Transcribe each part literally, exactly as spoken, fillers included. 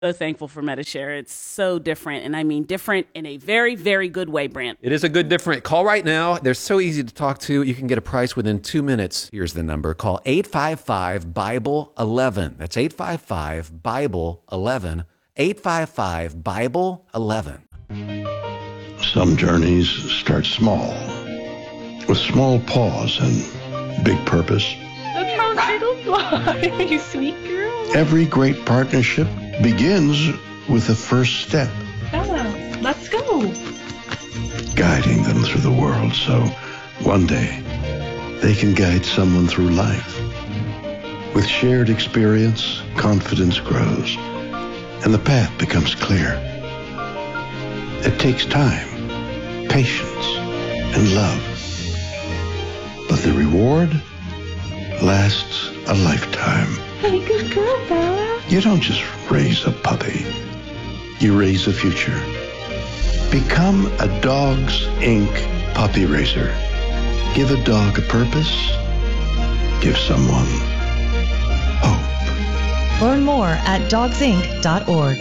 So thankful for Medi-Share. It's so different, and I mean different in a very, very good way, Brant. It is a good different. Call right now. They're so easy to talk to. You can get a price within two minutes. Here's the number. Call eight five five, Bible eleven. That's eight five five, Bible eleven. eight five five, Bible eleven. Some journeys start small, with small pause and big purpose. Look how little fly, you sweet girl. Every great partnership begins with the first step. Bella, let's go. Guiding them through the world so one day they can guide someone through life. With shared experience, confidence grows, and the path becomes clear. It takes time, patience, and love. But the reward lasts a lifetime. Hey, good girl, Bella. You don't just raise a puppy. You raise a future. Become a Dogs Incorporated puppy raiser. Give a dog a purpose. Give someone hope. Learn more at dogs inc dot org.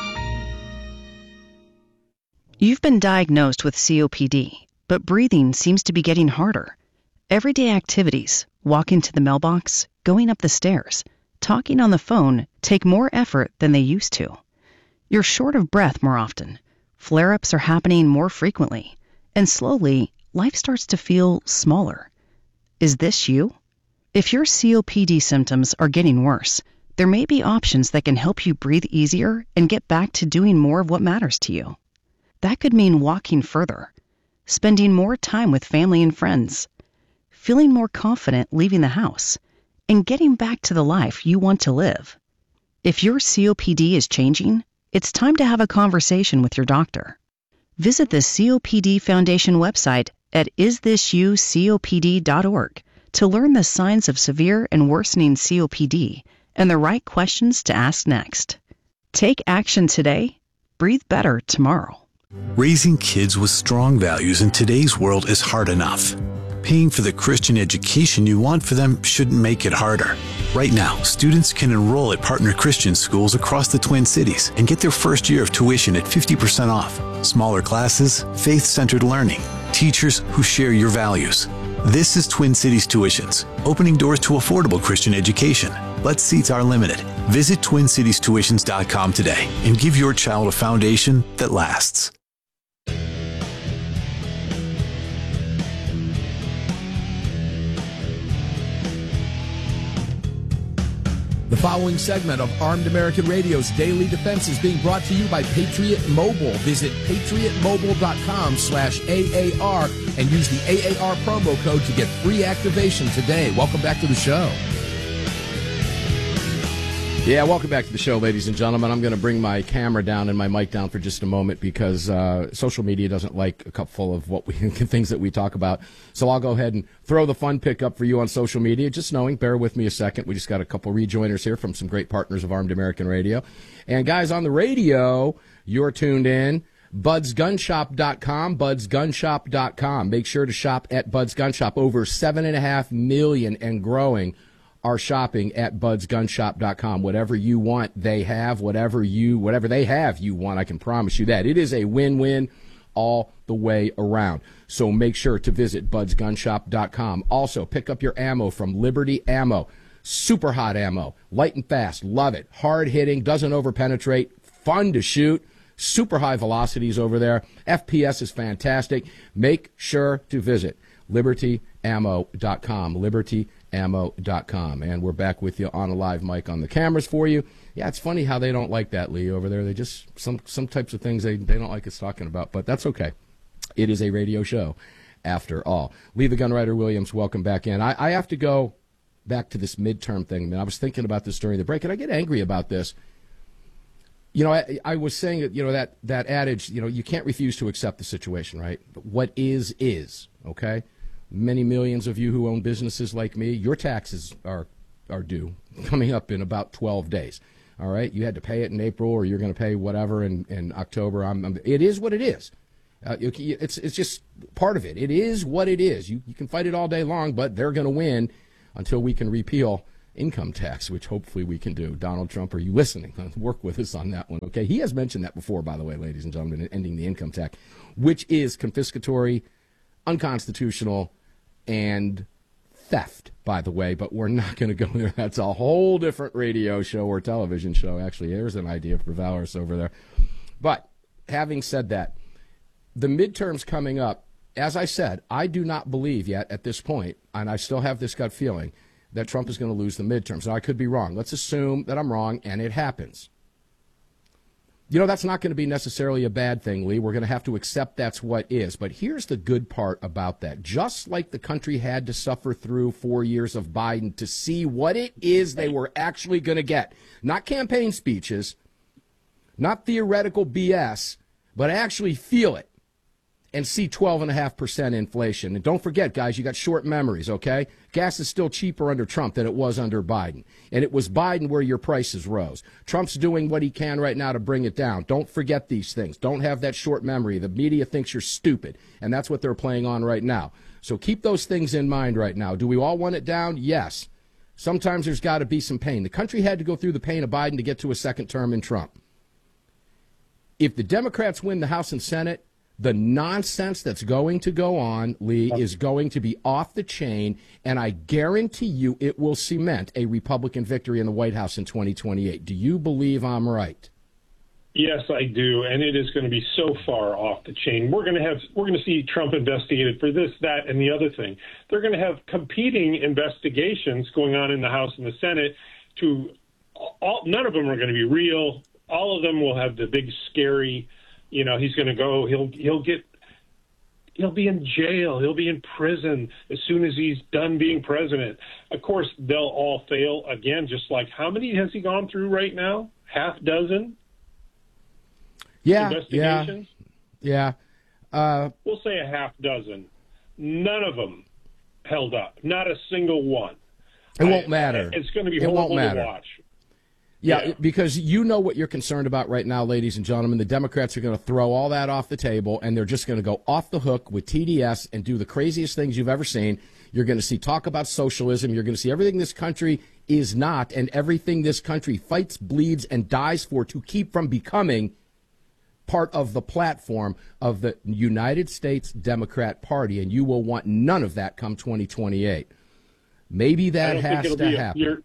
You've been diagnosed with C O P D, but breathing seems to be getting harder. Everyday activities, walking to the mailbox, going up the stairs, talking on the phone take more effort than they used to. You're short of breath more often. Flare-ups are happening more frequently. And slowly, life starts to feel smaller. Is this you? If your C O P D symptoms are getting worse, there may be options that can help you breathe easier and get back to doing more of what matters to you. That could mean walking further, spending more time with family and friends, feeling more confident leaving the house, and getting back to the life you want to live. If your C O P D is changing, it's time to have a conversation with your doctor. Visit the C O P D Foundation website at is this you C O P D dot org to learn the signs of severe and worsening C O P D and the right questions to ask next. Take action today. Breathe better tomorrow. Raising kids with strong values in today's world is hard enough. Paying for the Christian education you want for them shouldn't make it harder. Right now, students can enroll at partner Christian schools across the Twin Cities and get their first year of tuition at fifty percent off. Smaller classes, faith-centered learning, teachers who share your values. This is Twin Cities Tuitions, opening doors to affordable Christian education. But seats are limited. Visit twin cities tuitions dot com today and give your child a foundation that lasts. The following segment of Armed American Radio's Daily Defense is being brought to you by Patriot Mobile. Visit patriot mobile dot com slash A A R and use the A A R promo code to get free activation today. Welcome back to the show. Yeah, welcome back to the show, ladies and gentlemen. I'm going to bring my camera down and my mic down for just a moment because uh, social media doesn't like a couple of what we things that we talk about. So I'll go ahead and throw the fun pick up for you on social media. Just knowing, bear with me a second. We just got a couple rejoiners here from some great partners of Armed American Radio. And guys, on the radio, you're tuned in. buds gun shop dot com, buds gun shop dot com. Make sure to shop at Bud's Gun Shop. Over seven and a half million and growing are shopping at buds gun shop dot com. Whatever you want, they have. Whatever you, whatever they have, you want. I can promise you that. It is a win-win all the way around. So make sure to visit buds gun shop dot com. Also, pick up your ammo from Liberty Ammo. Super hot ammo. Light and fast. Love it. Hard hitting. Doesn't over-penetrate. Fun to shoot. Super high velocities over there. F P S is fantastic. Make sure to visit liberty ammo dot com. liberty ammo dot com. And we're back with you on a live mic on the cameras for you. Yeah, it's funny how they don't like that, Lee, over there. They just, some some types of things they, they don't like us talking about, but that's okay. It is a radio show, after all. Lee the Gunwriter Williams, welcome back in. I, I have to go back to this midterm thing. Man, I was thinking about this during the break, and I get angry about this. You know, I, I was saying that, you know, that, that adage, you know, you can't refuse to accept the situation, right? But what is, is, okay? Many millions of you who own businesses like me, your taxes are are due, coming up in about twelve days. All right, you had to pay it in April, or you're going to pay whatever in, in October. I'm, I'm, it is what it is. Uh, it, it's it's just part of it. It is what it is. You you can fight it all day long, but they're going to win until we can repeal income tax, which hopefully we can do. Donald Trump, are you listening? Work with us on that one, okay? He has mentioned that before, by the way, ladies and gentlemen, ending the income tax, which is confiscatory, unconstitutional, and theft, by the way, but we're not going to go there. That's a whole different radio show or television show. Actually, there's an idea for Valorous over there. But having said that, the midterms coming up, as I said, I do not believe yet at this point, and I still have this gut feeling, that Trump is going to lose the midterms. Now, I could be wrong. Let's assume that I'm wrong, and it happens. You know, that's not going to be necessarily a bad thing, Lee. We're going to have to accept that's what is. But here's the good part about that. Just like the country had to suffer through four years of Biden to see what it is they were actually going to get, not campaign speeches, not theoretical B S, but actually feel it and see twelve point five percent inflation. And don't forget, guys, you got short memories, okay? Gas is still cheaper under Trump than it was under Biden. And it was Biden where your prices rose. Trump's doing what he can right now to bring it down. Don't forget these things. Don't have that short memory. The media thinks you're stupid, and that's what they're playing on right now. So keep those things in mind right now. Do we all want it down? Yes. Sometimes there's got to be some pain. The country had to go through the pain of Biden to get to a second term in Trump. If the Democrats win the House and Senate, the nonsense that's going to go on, Lee, is going to be off the chain, and I guarantee you it will cement a Republican victory in the White House in twenty twenty-eight. Do you believe I'm right? Yes, I do, and it is going to be so far off the chain. We're going to have we're going to see Trump investigated for this, that, and the other thing. They're going to have competing investigations going on in the House and the Senate. To all, none of them are going to be real. All of them will have the big scary. You know, he's going to go, he'll he'll get, he'll be in jail, he'll be in prison as soon as he's done being president. Of course, they'll all fail again, just like how many has he gone through right now? Half dozen? Yeah, investigations? Yeah, yeah. Uh, we'll say a half dozen. None of them held up, not a single one. It won't I, matter. It's going to be it horrible won't matter. to watch. Yeah, yeah, because you know what you're concerned about right now, ladies and gentlemen. The Democrats are going to throw all that off the table, and they're just going to go off the hook with T D S and do the craziest things you've ever seen. You're going to see talk about socialism. You're going to see everything this country is not and everything this country fights, bleeds, and dies for to keep from becoming part of the platform of the United States Democrat Party, and you will want none of that come twenty twenty-eight. Maybe that has to happen.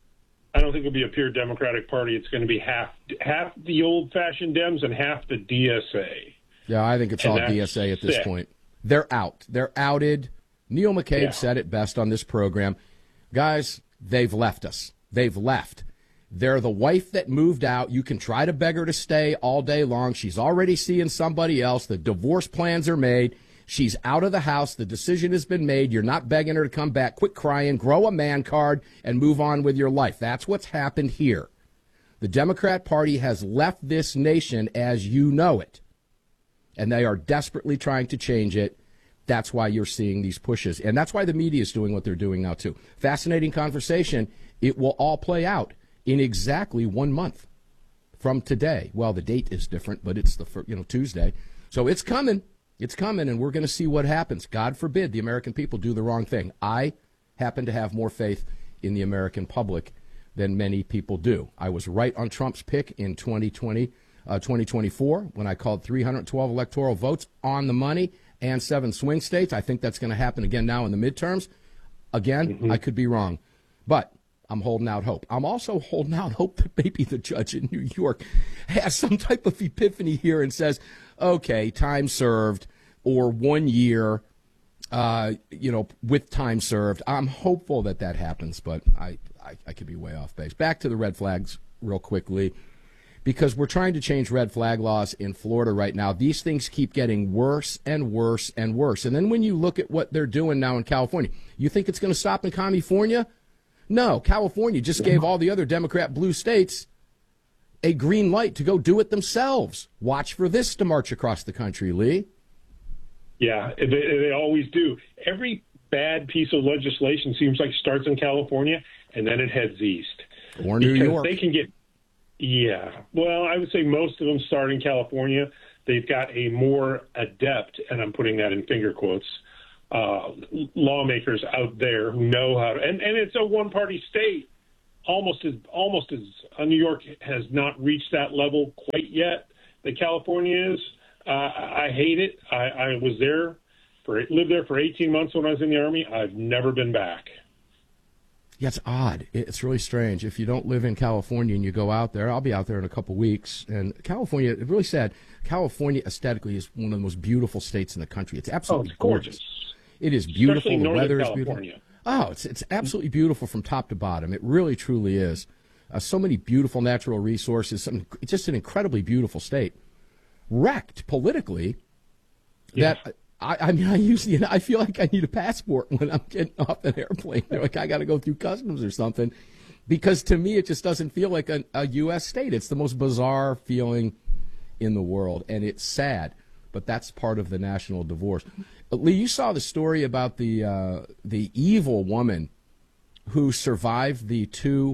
I don't think it'll be a pure Democratic Party. It's going to be half half the old-fashioned Dems and half the D S A. Yeah, I think it's and all D S A at this sick. point. They're out. They're outed. Neil McCabe yeah. said it best on this program. Guys, they've left us. They've left. They're the wife that moved out. You can try to beg her to stay all day long. She's already seeing somebody else. The divorce plans are made. She's out of the house. The decision has been made. You're not begging her to come back. Quit crying. Grow a man card and move on with your life. That's what's happened here. The Democrat Party has left this nation as you know it, and they are desperately trying to change it. That's why you're seeing these pushes, and that's why the media is doing what they're doing now, too. Fascinating conversation. It will all play out in exactly one month from today. Well, the date is different, but it's the you know Tuesday. So it's coming. It's coming, and we're going to see what happens. God forbid the American people do the wrong thing. I happen to have more faith in the American public than many people do. I was right on Trump's pick in twenty twenty, uh, twenty twenty-four when I called three hundred twelve electoral votes on the money and seven swing states. I think that's going to happen again now in the midterms. Again, mm-hmm. I could be wrong, but I'm holding out hope. I'm also holding out hope that maybe the judge in New York has some type of epiphany here and says, okay, time served, or one year, uh, you know, with time served. I'm hopeful that that happens, but I, I, I could be way off base. Back to the red flags real quickly, because we're trying to change red flag laws in Florida right now. These things keep getting worse and worse and worse. And then when you look at what they're doing now in California, you think it's going to stop in California? No, California just gave all the other Democrat blue states a green light to go do it themselves. Watch for this to march across the country, Lee. Yeah, they, they always do. Every bad piece of legislation seems like starts in California, and then it heads east. Or New because York. They can get, yeah. Well, I would say most of them start in California. They've got a more adept, and I'm putting that in finger quotes, uh, lawmakers out there who know how to, and, and it's a one-party state. almost as almost as uh, New York has not reached that level quite yet that California is. Uh, I hate it. I, I was there for lived there for eighteen months when I was in the Army. I've never been back. Yeah, it's odd. It's really strange. If you don't live in California and you go out there, I'll be out there in a couple weeks. And California, it's really sad. California aesthetically is one of the most beautiful states in the country. It's absolutely oh, it's gorgeous. gorgeous. It is beautiful. Especially the weather California. is beautiful. Oh, it's it's absolutely beautiful from top to bottom. It really, truly is. Uh, so many beautiful natural resources. Some, it's just an incredibly beautiful state. Wrecked politically. Yeah. That I, I mean, I usually I feel like I need a passport when I'm getting off an airplane. They're like I got to go through customs or something, because to me it just doesn't feel like a, a U S state. It's the most bizarre feeling in the world, and it's sad. But that's part of the national divorce. Lee, you saw the story about the uh, the evil woman who survived the two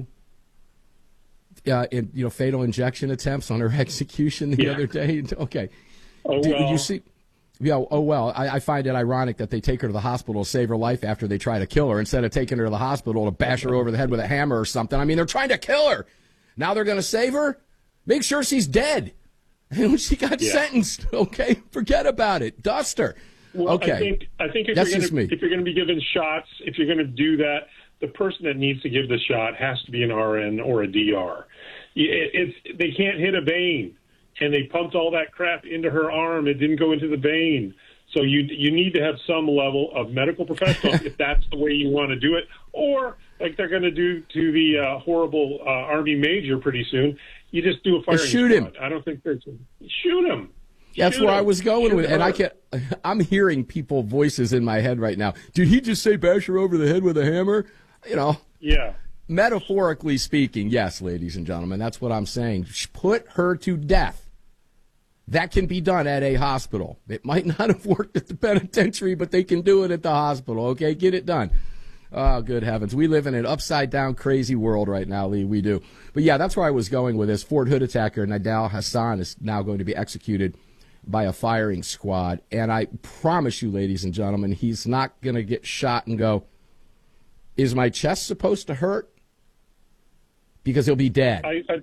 uh, in, you know fatal injection attempts on her execution the yeah. other day. Okay, oh, did well. you see? Yeah, oh, well, I, I find it ironic that they take her to the hospital to save her life after they try to kill her, instead of taking her to the hospital to bash her over the head with a hammer or something. I mean, they're trying to kill her. Now they're going to save her? Make sure she's dead. And when she got yeah. sentenced, okay, forget about it. Dust her. Well, okay. I think, I think if, That's you're just gonna, me. if you're going to be given shots, if you're going to do that, the person that needs to give the shot has to be an R N or a D R. It, it's, they can't hit a vein. And they pumped all that crap into her arm. It didn't go into the vein. So you you need to have some level of medical professional if that's the way you want to do it. Or, like they're going to do to the uh, horrible uh, Army major pretty soon, you just do a firing shoot squad. him. I don't think there's – shoot him. That's shoot where him. I was going shoot with it. And her. I can't – I'm hearing people voices in my head right now. Did he just say bash her over the head with a hammer? You know. Yeah. Metaphorically speaking, yes, ladies and gentlemen, that's what I'm saying. Put her to death. That can be done at a hospital. It might not have worked at the penitentiary, but they can do it at the hospital, okay? Get it done. Oh, good heavens. We live in an upside-down, crazy world right now, Lee. We do. But, yeah, that's where I was going with this. Fort Hood attacker Nidal Hassan is now going to be executed by a firing squad. And I promise you, ladies and gentlemen, he's not going to get shot and go, is my chest supposed to hurt? Because he'll be dead. I, I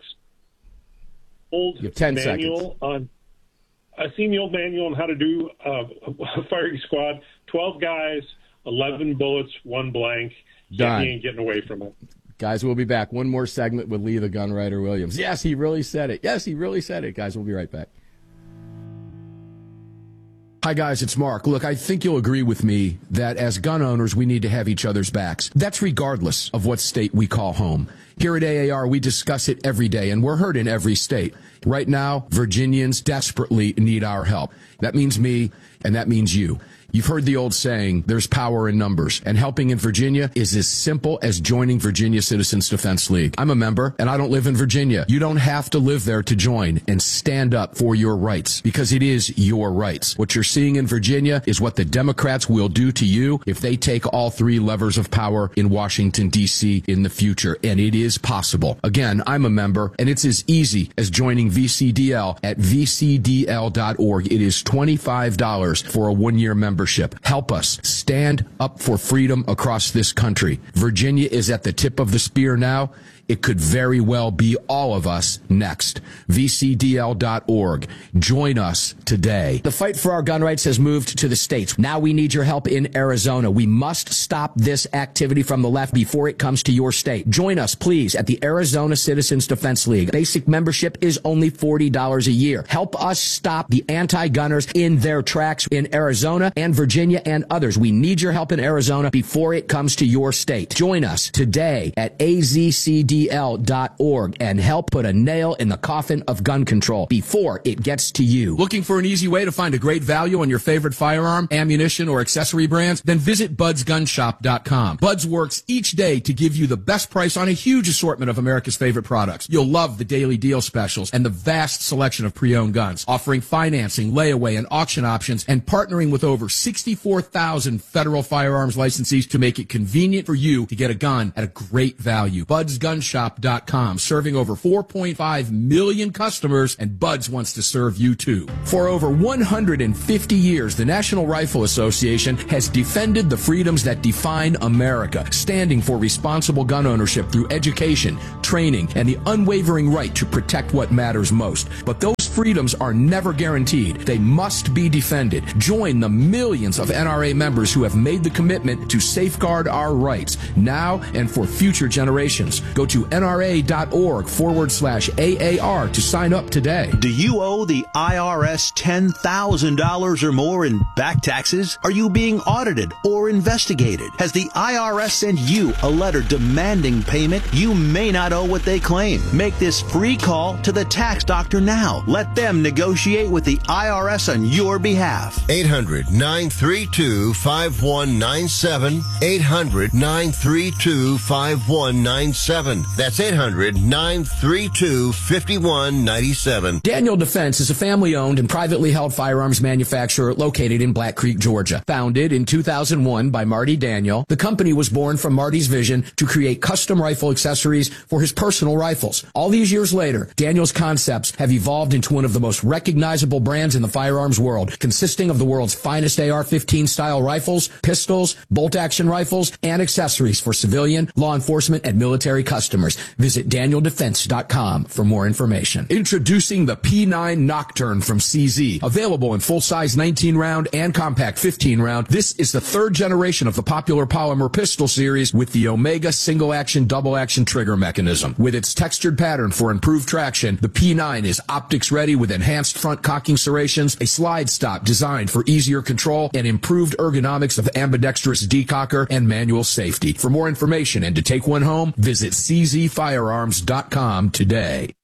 old you have ten manual seconds. on. I've seen the old manual on how to do uh, a firing squad. Twelve guys, eleven bullets, one blank. Done. He ain't getting away from it. Guys, we'll be back. One more segment with Lee the Gunwriter Williams. Yes, he really said it. Yes, he really said it. Guys, we'll be right back. Hi, guys, it's Mark. Look, I think you'll agree with me that as gun owners, we need to have each other's backs. That's regardless of what state we call home. Here at A A R, we discuss it every day, and we're heard in every state. Right now, Virginians desperately need our help. That means me, and that means you. You've heard the old saying, there's power in numbers, and helping in Virginia is as simple as joining Virginia Citizens Defense League. I'm a member, and I don't live in Virginia. You don't have to live there to join and stand up for your rights, because it is your rights. What you're seeing in Virginia is what the Democrats will do to you if they take all three levers of power in Washington, D C in the future, and it is possible. Again, I'm a member, and it's as easy as joining V C D L at v c d l dot org. It is twenty-five dollars for a one-year membership. Help us stand up for freedom across this country. Virginia is at the tip of the spear now. It could very well be all of us next. v c d l dot org. Join us today. The fight for our gun rights has moved to the states. Now we need your help in Arizona. We must stop this activity from the left before it comes to your state. Join us, please, at the Arizona Citizens Defense League. Basic membership is only forty dollars a year. Help us stop the anti-gunners in their tracks in Arizona and Virginia and others. We need your help in Arizona before it comes to your state. Join us today at a z c d l dot org and help put a nail in the coffin of gun control before it gets to you. Looking for an easy way to find a great value on your favorite firearm, ammunition, or accessory brands? Then visit buds gun shop dot com. Buds works each day to give you the best price on a huge assortment of America's favorite products. You'll love the daily deal specials and the vast selection of pre-owned guns, offering financing, layaway, and auction options, and partnering with over sixty-four thousand federal firearms licensees to make it convenient for you to get a gun at a great value. buds gun shop dot com, serving over four point five million customers, and Buds wants to serve you too. For over one hundred fifty years, the National Rifle Association has defended the freedoms that define America, standing for responsible gun ownership through education, training, and the unwavering right to protect what matters most. But those freedoms are never guaranteed. They must be defended. Join the millions of N R A members who have made the commitment to safeguard our rights now and for future generations. Go to nra.org forward slash AAR to sign up today. Do you owe the I R S ten thousand dollars or more in back taxes? Are you being audited or investigated? Has the I R S sent you a letter demanding payment? You may not owe what they claim. Make this free call to the tax doctor now. Let them negotiate with the I R S on your behalf. eight hundred nine three two five one nine seven. eight hundred nine three two five one nine seven. That's eight hundred nine three two five one nine seven. Daniel Defense is a family-owned and privately held firearms manufacturer located in Black Creek, Georgia. Founded in two thousand one by Marty Daniel, the company was born from Marty's vision to create custom rifle accessories for his personal rifles. All these years later, Daniel's concepts have evolved into one of the most recognizable brands in the firearms world, consisting of the world's finest A R fifteen style rifles, pistols, bolt-action rifles, and accessories for civilian, law enforcement, and military customers. Visit daniel defense dot com for more information. Introducing the P nine Nocturne from C Z. Available in full-size nineteen round and compact fifteen round, this is the third generation of the popular polymer pistol series with the Omega single-action, double-action trigger mechanism. With its textured pattern for improved traction, the P nine is optics-ready with enhanced front cocking serrations, a slide stop designed for easier control, and improved ergonomics of ambidextrous decocker and manual safety. For more information and to take one home, visit c z firearms dot com today.